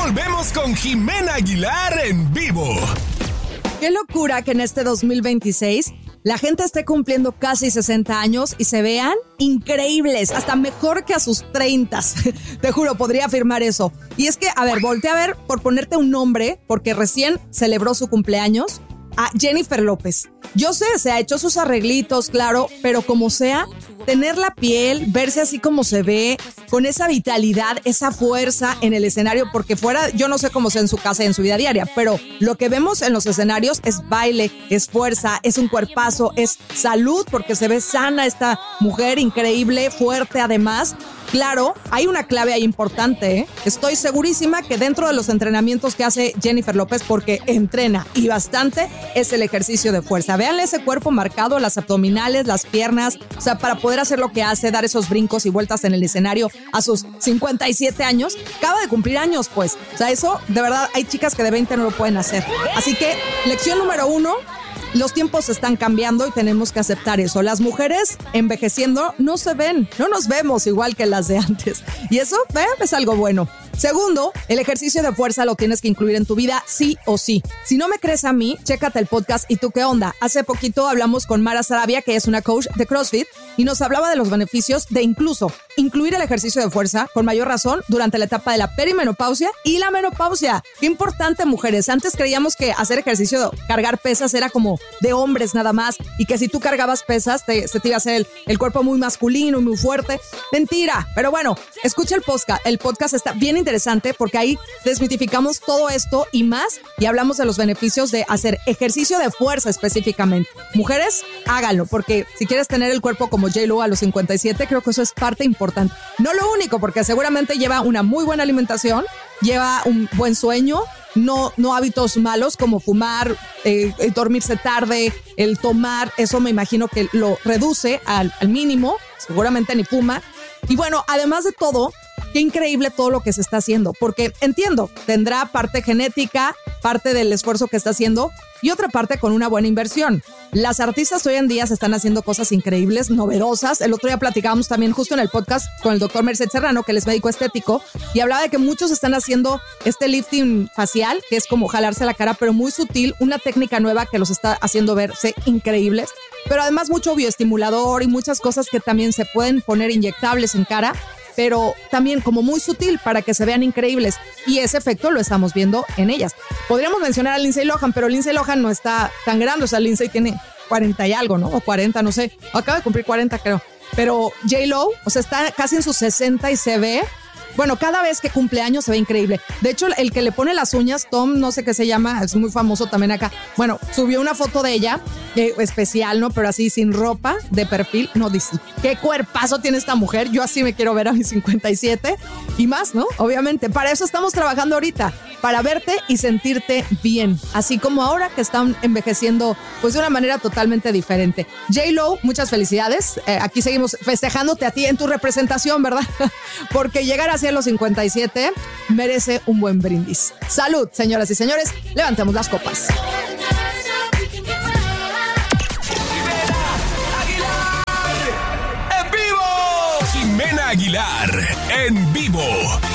volvemos con Jimena Aguilar en vivo. Qué locura que en este 2026 la gente esté cumpliendo casi 60 años y se vean increíbles, hasta mejor que a sus 30. Te juro, podría afirmar eso. Y es que, a ver, voltea a ver, por ponerte un nombre, porque recién celebró su cumpleaños, a Jennifer López. Yo sé, se ha hecho sus arreglitos, claro, pero como sea, tener la piel, verse así como se ve, con esa vitalidad, esa fuerza en el escenario, porque fuera, yo no sé cómo sea en su casa y en su vida diaria, pero lo que vemos en los escenarios es baile, es fuerza, es un cuerpazo, es salud, porque se ve sana esta mujer, increíble, fuerte además. Claro, hay una clave ahí importante, ¿eh? Estoy segurísima que dentro de los entrenamientos que hace Jennifer López, porque entrena y bastante, es el ejercicio de fuerza. Véanle ese cuerpo marcado, las abdominales, las piernas, o sea, para poder hacer lo que hace, dar esos brincos y vueltas en el escenario a sus 57 años, acaba de cumplir años, pues. O sea, eso, de verdad, hay chicas que de 20 no lo pueden hacer. Así que, lección número 1, los tiempos están cambiando y tenemos que aceptar eso. Las mujeres envejeciendo no se ven, no nos vemos igual que las de antes. Y eso es algo bueno. Segundo, el ejercicio de fuerza lo tienes que incluir en tu vida sí o sí. Si no me crees a mí, chécate el podcast ¿Y tú qué onda? Hace poquito hablamos con Mara Sarabia, que es una coach de CrossFit, y nos hablaba de los beneficios de incluso incluir el ejercicio de fuerza con mayor razón durante la etapa de la perimenopausia y la menopausia. Qué importante, mujeres. Antes creíamos que hacer ejercicio, cargar pesas era como de hombres nada más, y que si tú cargabas pesas se te iba a hacer el cuerpo muy masculino y muy fuerte. Mentira. Pero bueno, escucha el podcast. El podcast está bien interesante porque ahí desmitificamos todo esto y más, y hablamos de los beneficios de hacer ejercicio de fuerza específicamente. Mujeres, háganlo, porque si quieres tener el cuerpo como J-Lo a los 57, creo que eso es parte importante. No lo único, porque seguramente lleva una muy buena alimentación, lleva un buen sueño, no hábitos malos como fumar, dormirse tarde, el tomar, eso me imagino que lo reduce al mínimo, seguramente ni fuma. Y bueno, además de todo, qué increíble todo lo que se está haciendo, porque entiendo, tendrá parte genética, parte del esfuerzo que está haciendo y otra parte con una buena inversión. Las artistas hoy en día se están haciendo cosas increíbles, novedosas. El otro día platicábamos también justo en el podcast con el doctor Merced Serrano, que él es médico estético, y hablaba de que muchos están haciendo este lifting facial, que es como jalarse la cara, pero muy sutil, una técnica nueva que los está haciendo verse increíbles. Pero además mucho bioestimulador y muchas cosas que también se pueden poner inyectables en cara, pero también como muy sutil para que se vean increíbles. Y ese efecto lo estamos viendo en ellas. Podríamos mencionar a Lindsay Lohan, pero Lindsay Lohan no está tan grande. O sea, Lindsay tiene 40 y algo, ¿no? O 40, no sé. Acaba de cumplir 40, creo. Pero J-Lo, o sea, está casi en sus 60 y se ve... Bueno, cada vez que cumple años se ve increíble. De hecho, el que le pone las uñas, Tom, no sé qué se llama, es muy famoso también acá. Bueno, subió una foto de ella, especial, ¿no? Pero así, sin ropa, de perfil. No, dice, qué cuerpazo tiene esta mujer. Yo así me quiero ver a mis 57 y más, ¿no? Obviamente. Para eso estamos trabajando ahorita, para verte y sentirte bien. Así como ahora que están envejeciendo, pues de una manera totalmente diferente. J-Lo, muchas felicidades. Aquí seguimos festejándote a ti en tu representación, ¿verdad? Porque llegar hacia los 57 merece un buen brindis. Salud, señoras y señores, levantemos las copas. Jimena Aguilar en vivo.